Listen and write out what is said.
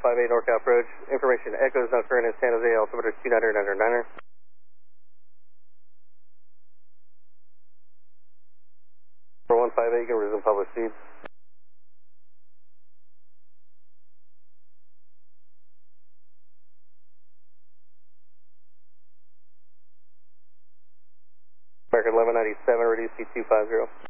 4158 NorCal approach. Information echoes now current in San Jose, altimeter 29er under 9er. 4158, you can resume public speed. American 1197, reduce C250.